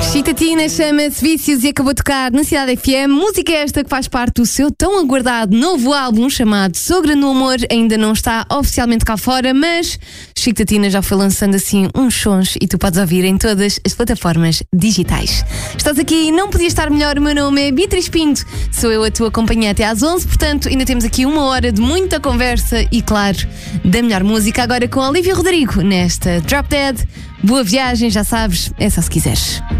Chitatina chama-se Vícios e acabou de tocar na Cidade FM. Música esta que faz parte do seu tão aguardado novo álbum chamado Sogra no Amor. Ainda não está oficialmente cá fora, mas Chitatina já foi lançando assim uns sons e tu podes ouvir em todas as plataformas digitais. Estás aqui e não podia estar melhor. O meu nome é Beatriz Pinto, sou eu a tua companhia até às 11, portanto ainda temos aqui uma hora de muita conversa e, claro, da melhor música. Agora com Olivia Rodrigo nesta Drop Dead. Boa viagem, já sabes, é só se quiseres.